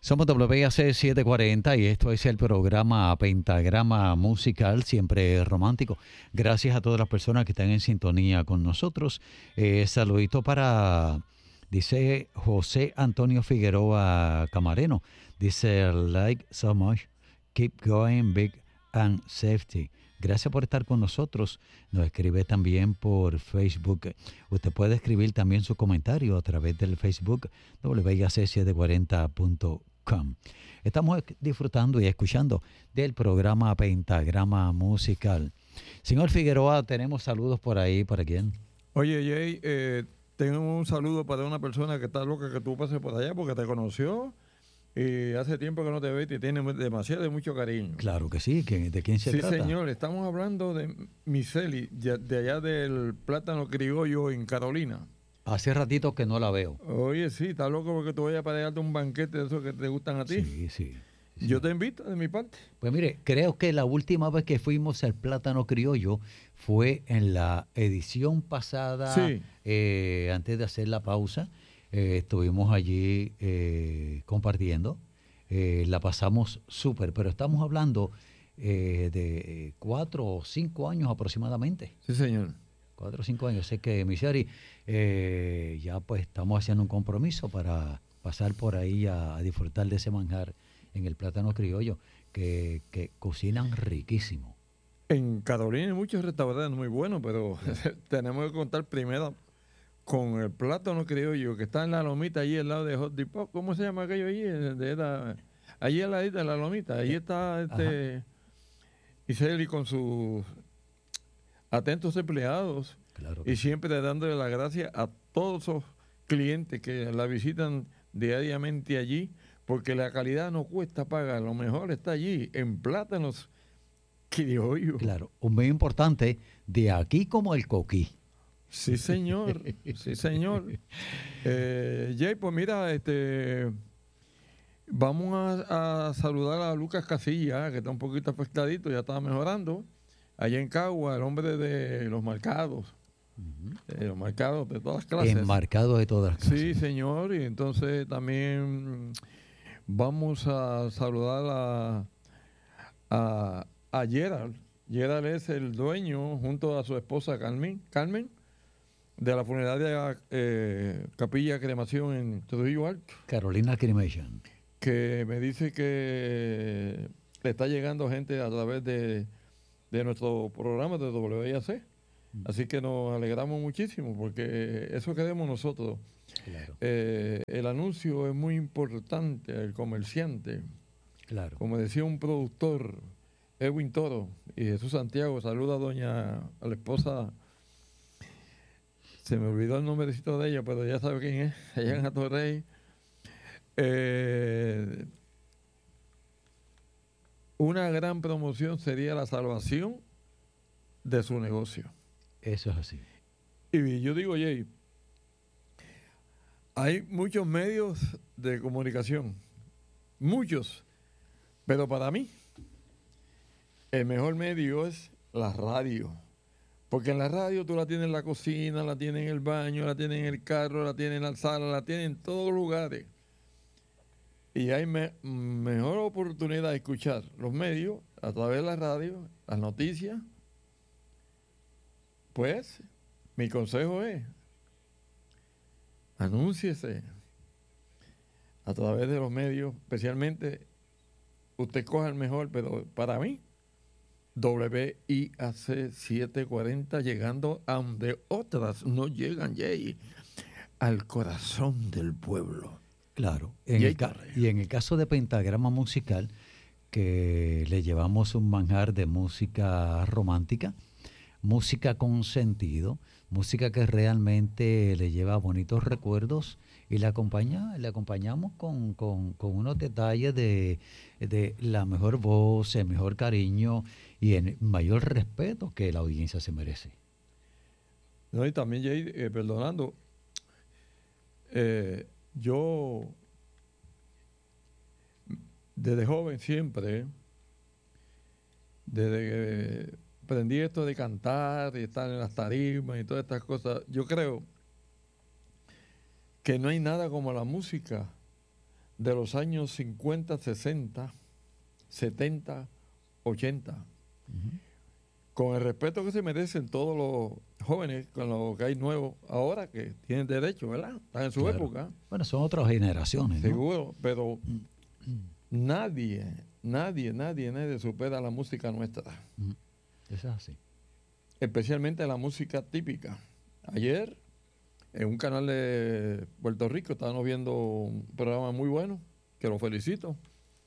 Somos WAC 740 y esto es el programa Pentagrama Musical, siempre romántico. Gracias a todas las personas que están en sintonía con nosotros. Saludito para, dice José Antonio Figueroa Camareno. Dice, like so much, keep going big and safety. Gracias por estar con nosotros. Nos escribe también por Facebook. Usted puede escribir también su comentario a través del Facebook WAC740.com. Estamos disfrutando y escuchando del programa Pentagrama Musical. Señor Figueroa, tenemos saludos por ahí. ¿Para quién? Oye, Jay, tengo un saludo para una persona que está loca que tú pases por allá porque te conoció y hace tiempo que no te ve y te tiene demasiado y mucho cariño. Claro que sí. ¿De quién se trata? Sí, señor. Estamos hablando de Miseli, de allá del Plátano Criollo en Carolina. Hace ratito que no la veo. Oye, sí, está loco porque te voy a darte un banquete de esos que te gustan a ti. Sí. Yo te invito de mi parte. Pues mire, creo que la última vez que fuimos al Plátano Criollo fue en la edición pasada, Sí. Antes de hacer la pausa. Estuvimos allí compartiendo. La pasamos súper, pero estamos hablando de 4 o 5 años aproximadamente. Sí, señor. 4 o 5 años. Sé que, Miseri, ya pues estamos haciendo un compromiso para pasar por ahí a disfrutar de ese manjar en el Plátano Criollo, que cocinan riquísimo. En Carolina hay muchos restaurantes muy buenos, pero tenemos que contar primero con el Plátano Criollo, que está en la lomita, allí al lado de Hot Depot. ¿Cómo se llama aquello allí? Allí al ladito de la lomita. Allí está Iseli con sus atentos empleados. Claro. Y siempre dándole las gracias a todos esos clientes que la visitan diariamente allí, porque la calidad no cuesta pagar. Lo mejor está allí, en Plátanos Criollo. Claro, un medio importante de aquí como el coquí. Sí, señor. Sí, señor. Jay, pues mira, vamos a saludar a Lucas Casilla, que está un poquito afectadito, ya está mejorando. Allá en Cagua, el hombre de los marcados. Los marcados de todas las clases. Enmarcados de todas las clases. Sí, señor. Y entonces también vamos a saludar a Gerald. Gerald es el dueño, junto a su esposa Carmen, de la funeraria Capilla Cremación en Trujillo Alto. Carolina Cremation. Que me dice que le está llegando gente a través de nuestro programa de WAC. Así que nos alegramos muchísimo porque eso queremos nosotros. Claro. El anuncio es muy importante, el comerciante. Claro. Como decía un productor, Edwin Toro y Jesús Santiago, saluda a la esposa, se me olvidó el nombrecito de ella, pero ya sabe quién es, allá en Atorrey. Una gran promoción sería la salvación de su negocio. Eso es así. Y yo digo, Jay, hay muchos medios de comunicación, muchos, pero para mí el mejor medio es la radio. Porque en la radio tú la tienes en la cocina, la tienes en el baño, la tienes en el carro, la tienes en la sala, la tienes en todos lugares. Y hay mejor oportunidad de escuchar los medios a través de la radio, las noticias. Pues, mi consejo es, anúnciese a través de los medios, especialmente, usted coja el mejor, pero para mí, WIAC 740, llegando a donde otras no llegan, Jay, al corazón del pueblo. Claro, y en el caso de Pentagrama Musical, que le llevamos un manjar de música romántica, música con sentido, música que realmente le lleva bonitos recuerdos y le acompañamos con unos detalles de la mejor voz, el mejor cariño y el mayor respeto que la audiencia se merece. No, y también, Jay, perdonando, yo desde joven siempre, desde que aprendí esto de cantar y estar en las tarimas y todas estas cosas, yo creo que no hay nada como la música de los años 50, 60, 70, 80. Ujú. Con el respeto que se merecen todos los jóvenes, con lo que hay nuevo ahora, que tienen derecho, ¿verdad? Están en su Claro. época, Bueno, son otras generaciones, ¿no? seguro, pero nadie supera la música nuestra, Ujú. Eso es así. especialmente la música típica. Ayer, en un canal de Puerto Rico, estábamos viendo un programa muy bueno, que lo felicito.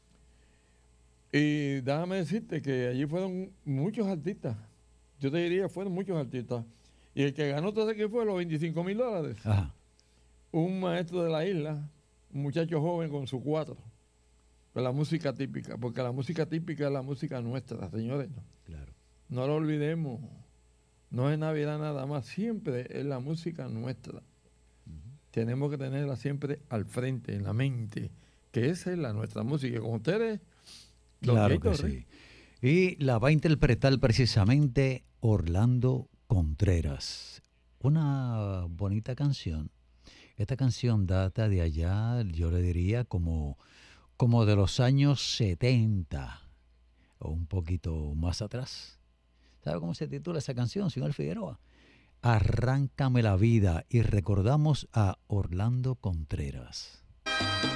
Y déjame decirte que allí fueron muchos artistas. Yo te diría, fueron muchos artistas. Y el que ganó, ¿sabes qué fue? Los $25,000. Ajá. Un maestro de la isla, un muchacho joven con su cuatro, con la música típica. Porque la música típica es la música nuestra, señores. Claro. No lo olvidemos. No es Navidad nada más. Siempre es la música nuestra. Tenemos que tenerla siempre al frente, en la mente. Que esa es la nuestra música. Con ustedes, Don Claro Héctor, que sí. Y la va a interpretar precisamente Orlando Contreras. Una bonita canción. Esta canción data de allá, yo le diría, como de los años 70 o un poquito más atrás. ¿Sabe cómo se titula esa canción, señor Figueroa? Arráncame la vida, y recordamos a Orlando Contreras.